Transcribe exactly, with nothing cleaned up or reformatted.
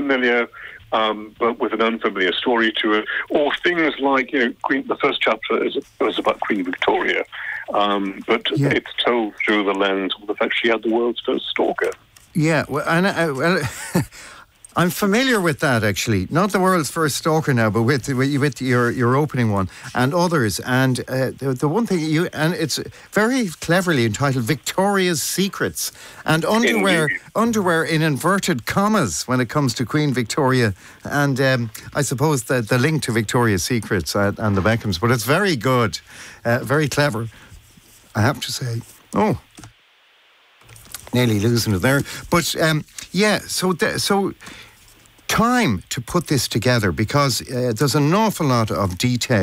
familiar, um, but with an unfamiliar story to it. Or things like, you know, Queen, the first chapter is was about Queen Victoria, um, but yeah. it's told through the lens of the fact she had the world's first stalker. Yeah, well, and uh, well, I'm familiar with that, actually. Not the world's first stalker now, but with with your your opening one and others. And uh, the, the one thing you and it's very cleverly entitled "Victoria's Secrets" and underwear Indeed. underwear in inverted commas when it comes to Queen Victoria. And um, I suppose the the link to Victoria's Secrets and, and the Beckhams. But it's very good, uh, very clever, I have to say. Oh. Nearly losing it there. But, um, yeah, so th- so time to put this together because uh, there's an awful lot of detail.